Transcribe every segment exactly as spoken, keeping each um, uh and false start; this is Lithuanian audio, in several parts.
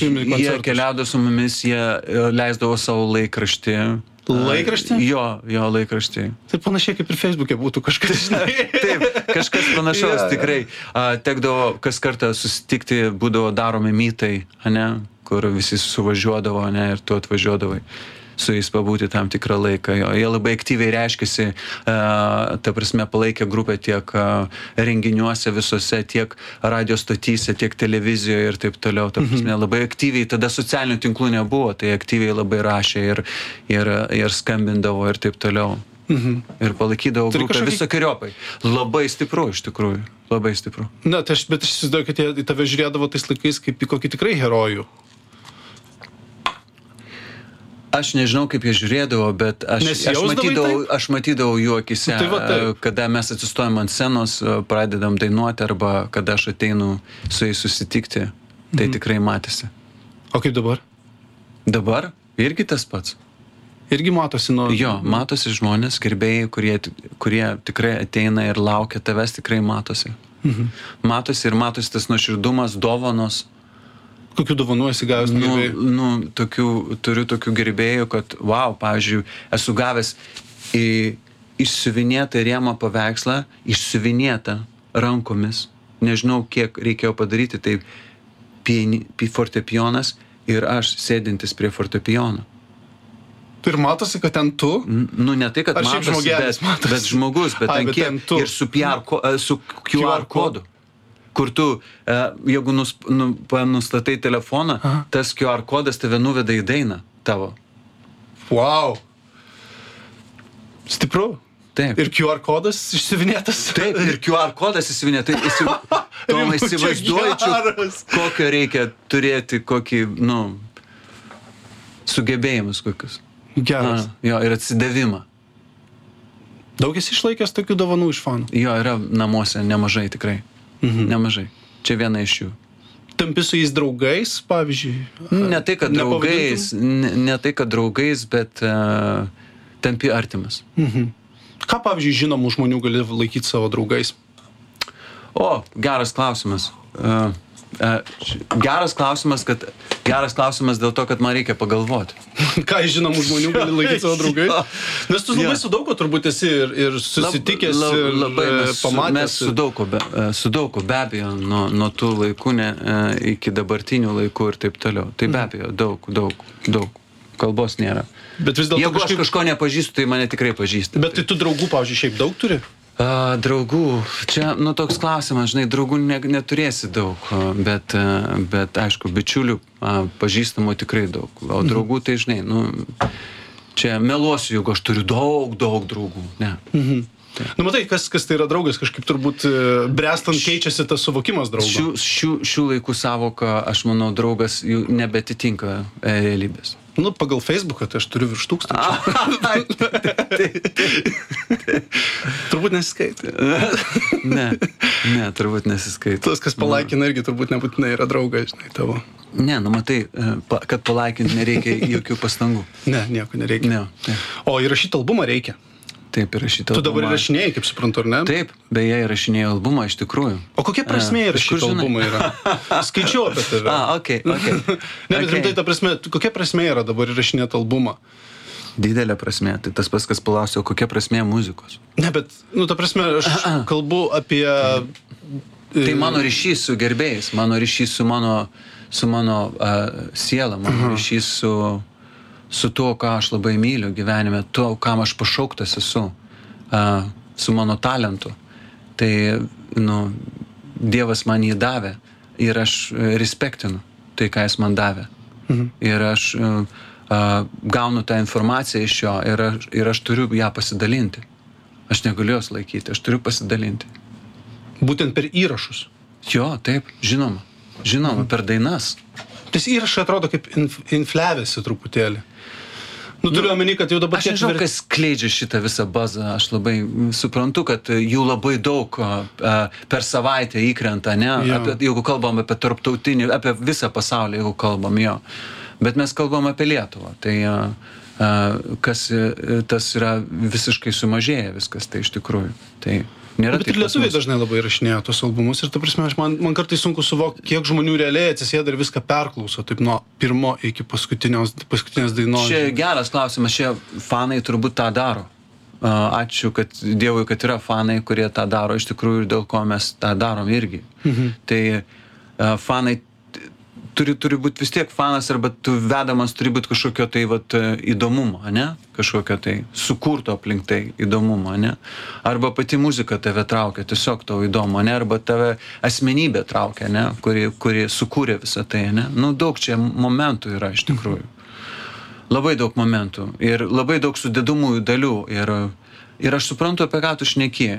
Jie keliaudavo su mumis, jie leisdavo savo laikraštį. Laikraštį? Jo, jo laikraštį. Tai panašiai kaip ir Facebook'e būtų kažkas. Taip, kažkas panašaus, tikrai. Tekdavo kas kartą susitikti, būdavo daromi mytai, ane, kur visi suvažiuodavo, ane, ir tu atvažiuodavai su jais pabūti tam tikrą laiką. Jo, jie labai aktyviai reiškėsi, ta prasme, palaikė grupę tiek renginiuose visose, tiek radio stotyse, tiek televizijoje ir taip toliau. Ta prasme, labai aktyviai, tada socialinių tinklų nebuvo, tai aktyviai labai rašė ir, ir, ir skambindavo ir taip toliau. Mhm. Ir palaikydavo Turi grupę kažkokį... visokiojopai. Labai stipru, iš tikrųjų. Labai stipru. Na, tai aš, bet aš įsivaizduoju, kad jie į tave žiūrėdavo tais laikais kaip į kokį tikrai herojų. Aš nežinau, kaip jie žiūrėdavo, bet aš, aš, matydavau, aš matydavau jų akise, tai va, tai. kada mes atsistojam ant scenos, pradedam dainuoti, arba kada aš ateinu su jais susitikti, tai mhm. tikrai matėsi. O kaip dabar? Dabar irgi tas pats. Irgi matosi nuo... Jo, matosi žmonės, gerbėjai, kurie, kurie tikrai ateina ir laukia tavęs, tikrai matosi. Mhm. Matosi ir matosi tas nuoširdumas, dovanos. Kokių dovanų esi gavęs nu, gerbėjų? Nu, tokių, turiu tokių gerbėjų, kad, wow, pavyzdžiui, esu gavęs į išsiuvinėtą rėmą paveikslą, išsiuvinėtą rankomis. Nežinau, kiek reikėjo padaryti, tai pieni, fortepijonas ir aš sėdintis prie fortepijono. Ir matosi, kad ten tu? Nu, ne tai, kad matosi, bet, matosi, bet žmogus, bet Ai, ten bet kiek, ten ir su, P R, su Q R kodu. Kur tu, jeigu nus, nu, nustatai telefoną, Aha. tas Q R kodas tave nuveda į dainą tavo. Wow. Stipru. Taip. Ir Q R kodas išsiuvinėtas. Taip, ir Q R kodas išsiuvinėtas. Tai Tomai, įsivaizduoju, kokio reikia turėti, kokį, nu, sugebėjimus kokius. Geras. Na, jo, ir atsidavimą. Daug esi išlaikęs tokių dovanų iš fanų? Jo, yra namuose nemažai tikrai. Mhm. Nemažai. Čia viena iš jų. Tampi su jais draugais, pavyzdžiui? Ne tai, kad draugais, ne, ne tai, kad draugais, bet uh, tampi artimas. Mhm. Ką, pavyzdžiui, žinomų žmonių gali laikyti savo draugais? O, geras klausimas. Uh, uh, geras klausimas, kad geras klausimas dėl to, kad man reikia pagalvoti. Ką iš žinomų žmonių gali laikyti savo draugais? Nes tu labai su daug ko turbūt esi ir, ir susitikęs lab, lab, ir labai mes, pamatęs. Mes su daug ko be, su daug ko be abejo, nuo, nuo tų laikų ne, iki dabartinių laikų ir taip toliau. Tai be abejo, daug, daug, daug. Kalbos nėra. Bet vis dėlto jeigu kažkaip... aš kažko nepažįstu, tai mane tikrai pažįsta. Bet tai tu draugų, pavyzdžiui, šiaip daug turi? A, draugų, čia, nu, toks klausimas, žinai, draugų ne, neturėsi daug, bet, bet aišku, bičiulių a, pažįstamų tikrai daug, o draugų, tai, žinai, nu, čia meluosiu, jeigu aš turiu daug, daug draugų, ne. Mhm. Tai. Nu, matai, kas, kas tai yra draugas, kažkaip turbūt brestant keičiasi tas suvokimas draugo. Šių, šių, šių laikų savoka, aš manau, draugas jų nebetitinka e, realybės. Nu, pagal Facebooką, tai aš turiu virš tūkstančių. Turbūt nesiskaita. Ne, ne, turbūt nesiskaita. Tas, kas palaikina, irgi turbūt nebūtinai yra draugas, žinai, tavo. Ne, nu matai, kad palaikinti nereikia jokių pastangų. Ne, nieko nereikia. Ne, ne. O įrašyti albumą reikia? Taip, įrašyti albumą. Tu dabar įrašinėjai, kaip suprantu, ar ne? Taip, beje, įrašinėjau albumą, iš tikrųjų. O kokia prasmė įrašyti albumą yra? Skaičiau apie tave. A, okei, okei. Ne, bet rimtai, ta prasme, kokia prasmė yra dabar įrašinėti albumą? Didelė prasmė, tai tas pas, kas palausio, kokia prasmė muzikos. Ne, bet, nu, ta prasme, aš kalbu apie... Tai mano ryšys su gerbėjais, mano ryšys su mano, su mano uh, siela, mano Aha. ryšys su... su tuo, ką aš labai myliu gyvenime, tuo, kam aš pašauktas esu, uh, su mano talentu. Tai, nu, Dievas man jį davė ir aš respektinu tai, ką jis man davė. Mhm. Ir aš uh, uh, gaunu tą informaciją iš jo ir aš, ir aš turiu ją pasidalinti. Aš negaliu jos laikyti, aš turiu pasidalinti. Būtent per įrašus? Jo, taip, žinoma. Žinoma, mhm. per dainas. Tas įrašai atrodo kaip inf infliavėsi truputėlį. Nu, turiu omeny, kad jau dabar... Aš nežinau, kas skleidžia šitą visą bazą. Aš labai suprantu, kad jų labai daug a, per savaitę įkrenta, ne? Apie, jeigu kalbam apie tarptautinį, apie visą pasaulį, jeigu kalbam, jo. Bet mes kalbam apie Lietuvą. Tai a, a, kas, tas yra visiškai sumažėję viskas, tai iš tikrųjų. Tai... Nėra bet ir lietuviai dažnai labai rašinėjo tos albumus ir ta prasme, aš man, man kartais sunku suvokti, kiek žmonių realiai atsisėda ir viską perklauso, taip nuo pirmo iki paskutinės, paskutinės dainos. Čia geras klausimas, čia fanai turbūt tą daro. Ačiū, kad Dievui, kad yra fanai, kurie tą daro iš tikrųjų ir dėl ko mes tą darom irgi. Mhm. Tai uh, fanai turi, turi būti vis tiek fanas, arba tu vedamas turi būti kažkokio tai vat, įdomumo, ne? Kažkokio tai sukurto aplink tai įdomumo, ne? Arba pati muzika tave traukia, tiesiog tau įdomu, ne? Arba tave asmenybė traukia, ne? Kuri, kuri sukūrė visą tai, ne? Nu, daug čia momentų yra iš tikrųjų. Labai daug momentų ir labai daug sudedamųjų dalių ir, ir aš suprantu, apie ką tu šneki.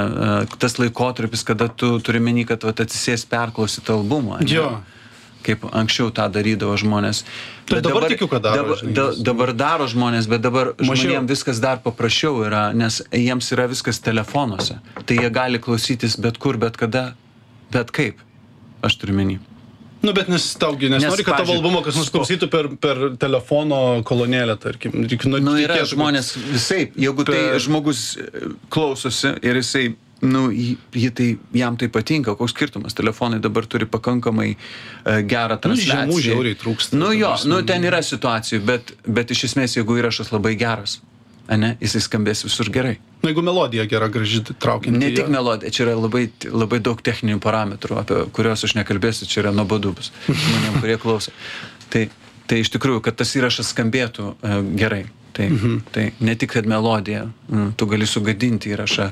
Tas laikotarpis, kada tu turi meni, kad vat, atsisės perklausyti albumą. Ne? Jo. Kaip anksčiau tą darydavo žmonės. Bet dabar, dabar tikiu, kad daro. Dabar, da, dabar daro žmonės, bet dabar Mažiau. Žmonėms viskas dar paprasčiau yra, nes jiems yra viskas telefonuose. Tai jie gali klausytis bet kur, bet kada, bet kaip. Aš turiu menį. Nu, bet nes taugi, nes, nes nori, kad tavo albumą kas nors klausytų per, per telefono kolonėlę, tarkim. Nu, nu yra žmonės visai, jeigu per... tai žmogus klausosi ir jisai nu, jį tai, jam tai patinka, koks skirtumas, telefonai dabar turi pakankamai uh, gerą transliaciją. Nu, žemų žiauriai trūksta. Nu jo, nu ten yra situacijų, bet, bet iš esmės, jeigu įrašas labai geras, ane, jisai skambės visur gerai. Na, jeigu melodija gera, graži, traukianti. Ne tik melodija, čia yra labai, labai daug techninių parametrų, apie kuriuos aš nekalbėsiu, čia yra nuobodu bus žmonėm, kurie klauso. Tai, tai iš tikrųjų, kad tas įrašas skambėtų uh, gerai. Tai, mhm. tai ne tik, kad melodija, tu gali sugadinti įrašą,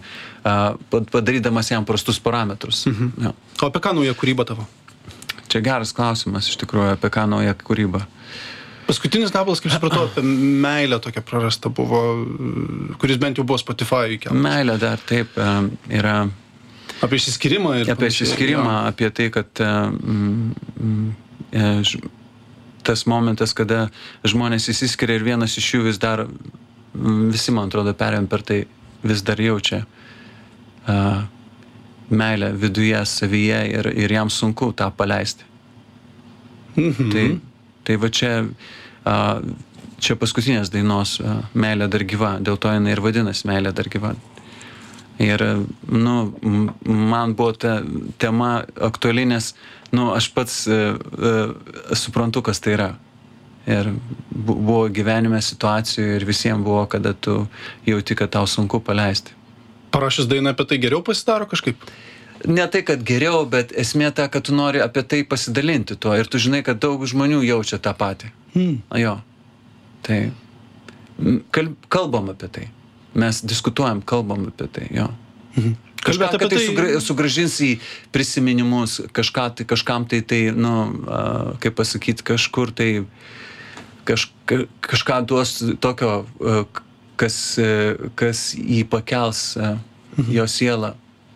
padarydamas jam prastus parametrus. Mhm. Jo. O apie ką nauja kūryba tavo? Čia geras klausimas, iš tikrųjų, apie ką nauja kūryba. Paskutinis gabalas, kaip supratau, apie meilę tokia prarasta buvo, kuris bent jau buvo Spotify įkeltas. Meilė dar taip yra. Apie išsiskyrimą ir... Apie išsiskyrimą, ja. Apie tai, kad... Mm, mm, tas momentas, kada žmonės įsiskiria ir vienas iš jų vis dar, visi, man atrodo, perėjom per tai, vis dar jaučia uh, meilę viduje, savyje ir, ir jam sunku tą paleisti. Mhm. Tai, tai va čia, uh, čia paskutinės dainos uh, meilė dar gyva, dėl to jinai ir vadinasi meilė dar gyva. Ir, nu, man buvo ta tema aktuali, nes, nu, aš pats uh, uh, suprantu, kas tai yra. Ir buvo gyvenime situacijų ir visiems buvo, kada tu jauti, kad tau sunku paleisti. Parašęs dainą apie tai geriau pasidaro kažkaip? Ne tai, kad geriau, bet esmė ta, kad tu nori apie tai pasidalinti tuo. Ir tu žinai, kad daug žmonių jaučia tą patį. Hmm. Jo. Tai kalbam apie tai. Mes diskutuojam, kalbam apie tai, jo. Mhm. Kažką, apie kad tai, tai sugra, sugražins į prisiminimus, kažką, tai, kažkam tai, tai, nu, uh, kaip pasakyti, kažkur tai, kaž, kažką duos tokio, uh, kas, uh, kas jį pakels, uh, mhm. jo sielą.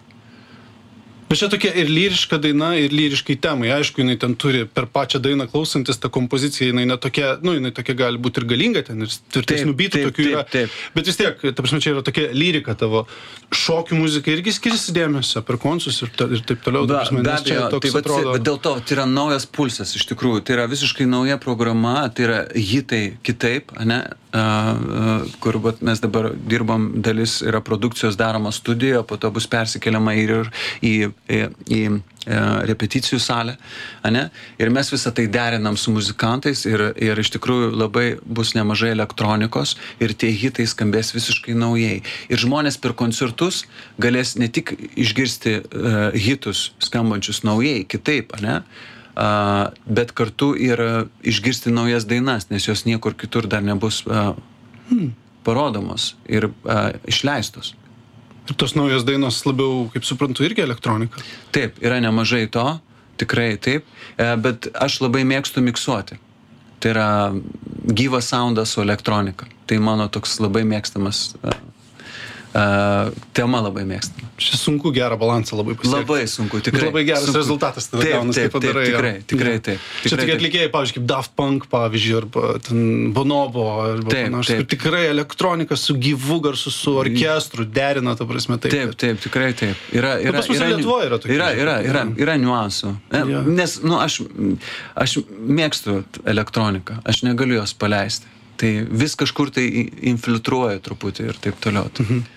Bet čia tokia ir lyriška daina, ir lyriškai temai. Aišku, jinai ten turi per pačią dainą klausantis, ta kompozicija, jinai netokia, nu, jinai tokia gali būti ir galinga ten, ir tvirtesnių bytų tokių yra. Taip, taip. Bet vis tiek, ta prasme, čia yra tokia lyrika tavo. Šokių muzika irgi skiriasi dėmesio, perkonsus ir, ir taip toliau. Be, prasme, be abejo, tai atrodo... dėl to tai yra naujas pulsas iš tikrųjų. Tai yra visiškai nauja programa, tai yra hitai kitaip, ne? Uh, uh, kur vat, mes dabar dirbam, dalis yra produkcijos daroma studijoje, po to bus persikeliama ir į, į, į repeticijų salę, ane? Ir mes visą tai derinam su muzikantais ir, ir iš tikrųjų labai bus nemažai elektronikos ir tie hitai skambės visiškai naujai. Ir žmonės per koncertus galės ne tik išgirsti uh, hitus skambančius naujai, kitaip, ane? Uh, bet kartu ir uh, išgirsti naujas dainas, nes jos niekur kitur dar nebus uh, hmm. parodomos ir uh, išleistos. Ir tos naujos dainos labiau, kaip suprantu, irgi elektronika. Taip, yra nemažai to, tikrai taip, uh, bet aš labai mėgstu miksuoti. Tai yra gyvas soundas su elektronika. Tai mano toks labai mėgstamas uh, Uh, tema labai mėgstama. Čia sunku gerą balansą labai pasiekti. Labai sunku, tikrai. Labai geras sunku. Rezultatas tada taip, gaunas, taip, kaip padarai. Taip, tikrai, tikrai, taip. Čia Tikrai, tokie atlikėjai, pavyzdžiui, kaip Daft Punk, pavyzdžiui, arba ten Bonobo, arba taip, panašus, kur tikrai elektronika su gyvu garsu, su orkestru derina, ta prasme, taip. Taip, taip, tikrai taip. Yra, yra, pas mus yra, Lietuvoje yra tokie. Yra, yra, yra, yra niuansų. Ja. Nes, nu, aš, aš mėgstu elektroniką, aš negaliu jos paleisti. Tai vis kažkur tai infiltruoja truputį ir taip toliau. Mhm.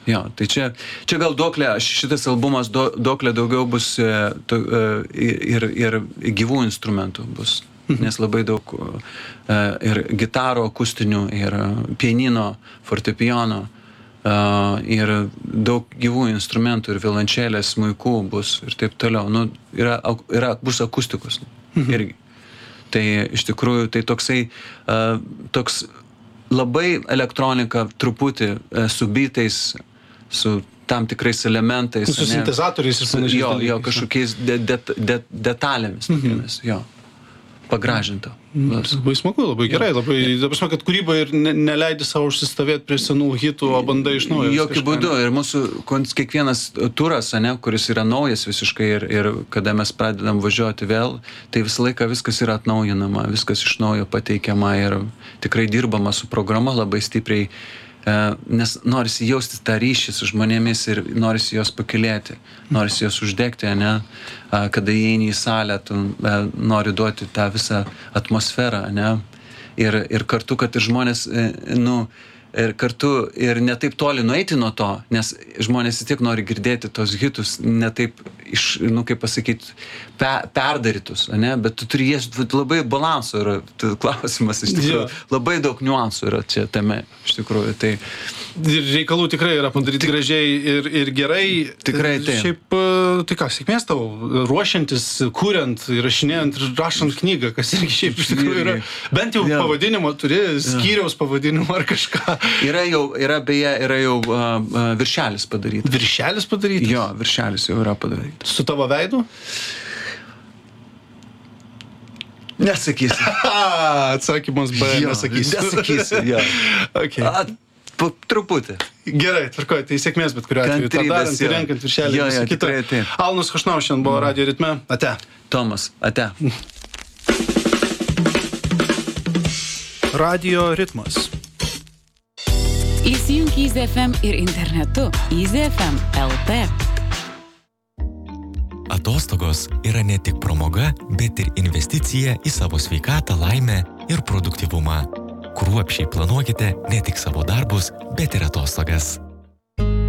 Jo, tai čia, čia gal duoklė, šitas albumas do, duoklė daugiau bus e, to, e, ir, ir gyvų instrumentų bus, nes labai daug e, ir gitaro akustinių, ir pianino, fortepijono, e, ir daug gyvų instrumentų, ir violončelės, smuikų bus ir taip toliau. Nu, yra, yra, bus akustikos irgi. Tai iš tikrųjų tai toksai, uh, toks labai elektronika truputį uh, su bitais, su tam tikrais elementais. Su sintezatoriais ir panašiais. Jo, jo, kažkokiais de, de, de, detalėmis, tokiamis, jo, pagražinto. Labai smagu, labai gerai, labai, dabar kad kūryba ir ne, neleidi savo užsistovėti prie senų hitų, o bandai iš naujo. Jokių būdų. Ir mūsų kiekvienas turas, ane, kuris yra naujas visiškai ir, ir kada mes pradedam važiuoti vėl, tai visą laiką viskas yra atnaujinama, viskas iš naujo pateikiama ir tikrai dirbama su programa labai stipriai, nes norisi jausti tą ryšį su žmonėmis ir norisi juos pakylėti, norisi juos uždegti, ane, kada įeini į salę, tu nori duoti tą visą atmosferą, ane, ir, ir kartu, kad ir žmonės, nu, ir kartu ir ne taip toli nueiti nuo to, nes žmonės vis tiek nori girdėti tos hitus, ne taip, iš, nu, kaip pasakyti, pe, perdarytus, ane, bet tu turi jas labai balanso yra, tai klausimas iš tikrųjų, yeah. Labai daug niuansų yra čia tame, iš tikrųjų, tai... Reikalų tikrai yra padaryti Tik, gražiai ir, ir gerai. Tikrai tai. Šiaip, tai ką, sėkmės tau, ruošiantis, kuriant, rašinėjant ir rašant knygą, kas irgi šiaip iš tikrųjų yra, bent jau yeah. pavadinimo turi, skyriaus yeah. pavadinimo ar kažką. Yra jau, yra beje, yra jau uh, uh, viršelis padarytas. Viršelis padarytas? Jo, viršelis jau yra padarytas. Su tavo veidu? Nesakysiu. Atsakymas B, jo, nesakysiu. Nesakysiu, jo. Okay. A, po, truputį. Gerai, tvarkoju, tai sėkmės, bet kuriuo atveju. Tą darant ir renkant viršelį. Jo, jo, tikrai tai. Alnas Chošnau šiandien buvo Radio Ritme. Ate. Tomas, ate. Radio Ritmas. Įsijunk Easy F M ir internetu easy f m taškas l t. Atostogos yra ne tik pramoga, bet ir investicija į savo sveikatą, laimę ir produktyvumą. Kruopščiai planuokite ne tik savo darbus, bet ir atostogas.